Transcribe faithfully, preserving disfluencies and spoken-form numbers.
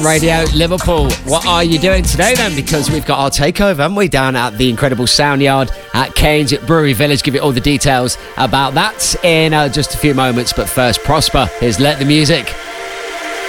Radio Liverpool. What are you doing today then? Because we've got our takeover, haven't we, down at the incredible Sound Yard at Keynes at Brewery Village. Give you all the details about that in uh, just a few moments. But first, Prosper. Here's Let the Music.